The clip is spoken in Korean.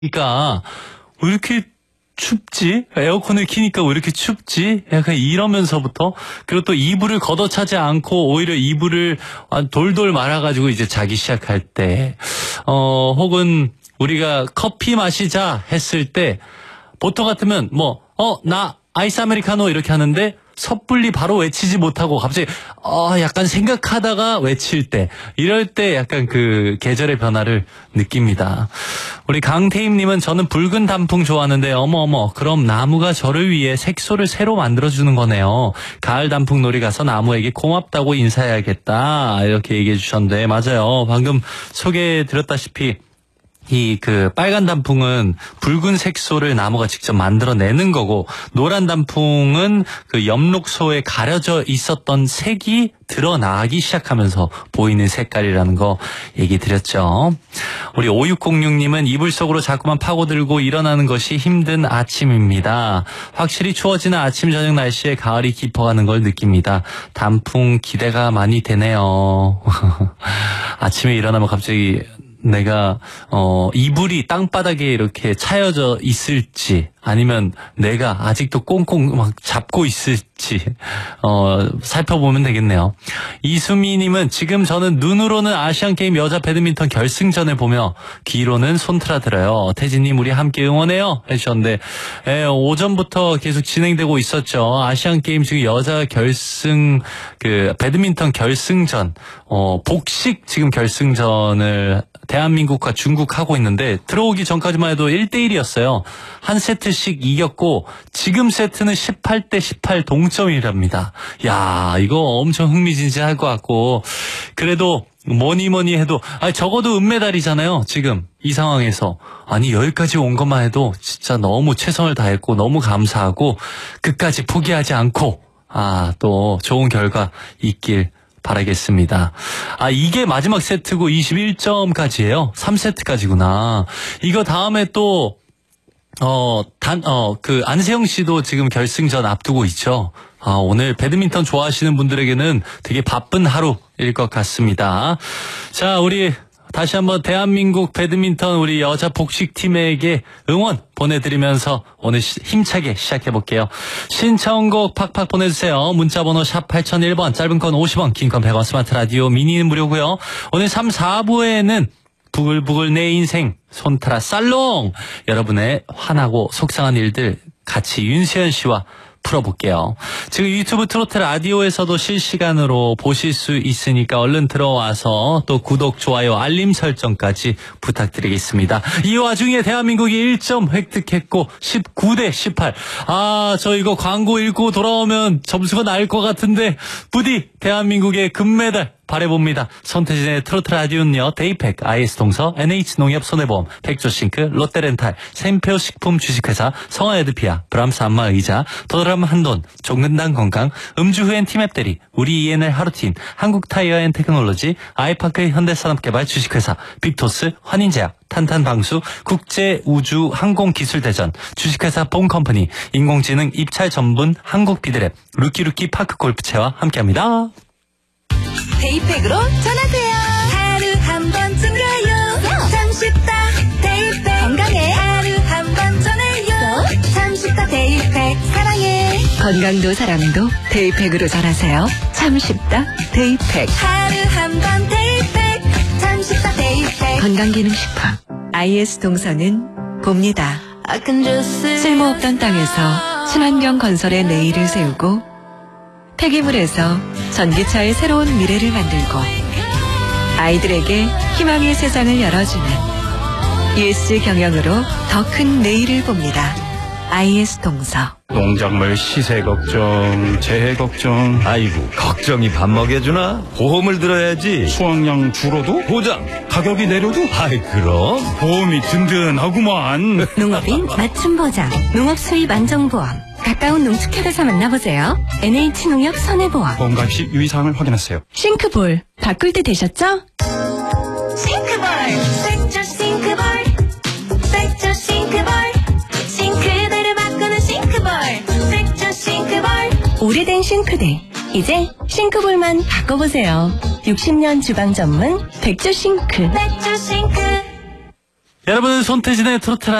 그러니까 왜 이렇게 춥지? 에어컨을 키니까 왜 이렇게 춥지? 약간 이러면서부터, 그리고 또 이불을 걷어차지 않고 오히려 이불을 돌돌 말아가지고 이제 자기 시작할 때, 혹은 우리가 커피 마시자 했을 때, 보통 같으면 나 아이스 아메리카노 이렇게 하는데 섣불리 바로 외치지 못하고 갑자기 약간 생각하다가 외칠 때, 이럴 때 약간 그 계절의 변화를 느낍니다. 우리 강태임님은 저는 붉은 단풍 좋아하는데 어머 그럼 나무가 저를 위해 색소를 새로 만들어주는 거네요. 가을 단풍 놀이 가서 나무에게 고맙다고 인사해야겠다 이렇게 얘기해 주셨는데, 맞아요. 방금 소개해드렸다시피 이 빨간 단풍은 붉은 색소를 나무가 직접 만들어내는 거고, 노란 단풍은 그 엽록소에 가려져 있었던 색이 드러나기 시작하면서 보이는 색깔이라는 거 얘기 드렸죠. 우리 5606님은 이불 속으로 자꾸만 파고들고 일어나는 것이 힘든 아침입니다. 확실히 추워지는 아침 저녁 날씨에 가을이 깊어가는 걸 느낍니다. 단풍 기대가 많이 되네요. 아침에 일어나면 갑자기 내가 이불이 땅바닥에 이렇게 차여져 있을지, 아니면 내가 아직도 꽁꽁 막 잡고 있을지 살펴보면 되겠네요. 이수미님은 지금 저는 눈으로는 아시안게임 여자 배드민턴 결승전을 보며 귀로는 손트라 들어요. 태진님 우리 함께 응원해요 해주셨는데, 오전부터 계속 진행되고 있었죠. 아시안게임 지금 여자 결승 배드민턴 결승전, 복식 지금 결승전을 대한민국과 중국 하고 있는데, 들어오기 전까지만 해도 1대1이었어요. 한 세트씩 이겼고 지금 세트는 18대 18 동점이랍니다. 야, 이거 엄청 흥미진진할 것 같고, 그래도 뭐니 해도 적어도 은메달이잖아요. 지금 이 상황에서 여기까지 온 것만 해도 진짜 너무 최선을 다했고 너무 감사하고, 끝까지 포기하지 않고 또 좋은 결과 있길 바라겠습니다. 이게 마지막 세트고 21점까지예요. 3세트까지구나. 이거 다음에 또 안세영 씨도 지금 결승전 앞두고 있죠. 오늘 배드민턴 좋아하시는 분들에게는 되게 바쁜 하루일 것 같습니다. 자, 우리 다시 한번 대한민국 배드민턴 우리 여자 복식팀에게 응원 보내드리면서 오늘 힘차게 시작해볼게요. 신청곡 팍팍 보내주세요. 문자번호 샵 8001번, 짧은 건 50원, 긴 건 100원, 스마트 라디오 미니는 무료고요. 오늘 3, 4부에는 부글부글 내 인생 손트라 살롱, 여러분의 화나고 속상한 일들 같이 윤세현 씨와 풀어볼게요. 지금 유튜브 트로트 라디오에서도 실시간으로 보실 수 있으니까 얼른 들어와서 또 구독, 좋아요, 알림 설정까지 부탁드리겠습니다. 이 와중에 대한민국이 1점 획득했고 19대 18. 저 이거 광고 읽고 돌아오면 점수가 나을 것 같은데 부디 대한민국의 금메달 바라봅니다. 손태진의 트로트 라디오는요, 데이팩, IS동서, NH농협 손해보험, 백조싱크, 롯데렌탈, 샘표식품 주식회사, 성화에드피아, 브람스 안마의자, 도드람 한돈, 종근당 건강, 음주후엔 티맵대리, 우리 ENL 하루틴, 한국타이어앤테크놀로지, 아이파크 현대산업개발 주식회사, 빅토스, 환인제약, 탄탄방수, 국제우주항공기술대전, 주식회사 봄컴퍼니, 인공지능 입찰 전문 한국비드랩, 루키루키 파크골프채와 함께합니다. 데이팩으로 전화돼요. 하루 한 번 챙겨요. 참 쉽다 데이팩. 건강해. 하루 한 번 전해요. 참 쉽다 데이팩. 사랑해. 건강도 사랑도 데이팩으로 전하세요. 참 쉽다 데이팩. 하루 한 번 데이팩. 참 쉽다 데이팩. 건강기능식품 IS 동서는 봅니다. 쓸모없던 땅에서 친환경 건설의 내일을 세우고, 폐기물에서 전기차의 새로운 미래를 만들고, 아이들에게 희망의 세상을 열어주는 ES 경영으로 더 큰 내일을 봅니다. IS 동서. 농작물 시세 걱정, 재해 걱정. 아이고, 걱정이 밥 먹여주나? 보험을 들어야지. 수확량 줄어도? 보장. 가격이 내려도? 아이, 그럼. 보험이 든든하구만. 농업인 맞춤 보장, 농업 수입 안정보험. 가까운 농축협에서 만나보세요. NH농협 손해보험. 보험 가입 시 유의사항을 확인하세요. 싱크볼 바꿀 때 되셨죠? 싱크볼. 백조 싱크볼. 백조 싱크볼. 싱크대를 바꾸는 싱크볼. 백조 싱크볼. 오래된 싱크대, 이제 싱크볼만 바꿔보세요. 60년 주방 전문 백조 싱크. 백조 싱크. 여러분은 손태진의 트로트